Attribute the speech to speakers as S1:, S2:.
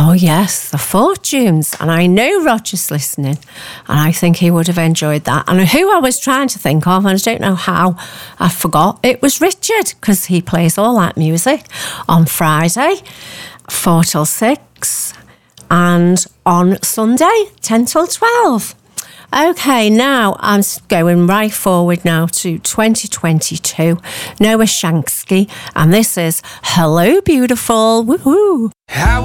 S1: Oh, yes, the Fortunes. And I know Roger's listening, and I think he would have enjoyed that. And who I was trying to think of, and I don't know how I forgot, it was Richard, because he plays all that music on Friday, 4 till 6, and on Sunday, 10 till 12. Okay, now I'm going right forward now to 2022. Noah Shanksky, and this is Hello Beautiful. Woohoo!